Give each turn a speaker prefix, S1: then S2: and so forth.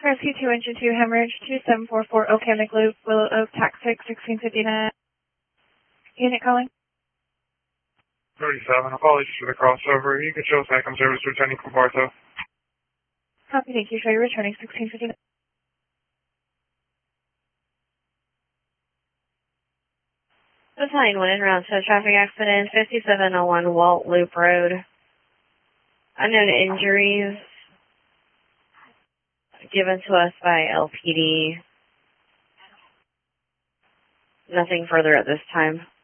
S1: Rescue 2 Engine 2 Hemorrhage 2744 Okemic Loop, Willow Oak, Taxic 1659. Unit calling.
S2: 37, apologies for the crossover. You can show second service returning from Bartow.
S1: Copy, thank you. Show you returning 1659.
S3: Battalion 1 en route to a traffic accident, 5701 Walt Loop Road. Unknown injuries given to us by LPD. Nothing further at this time.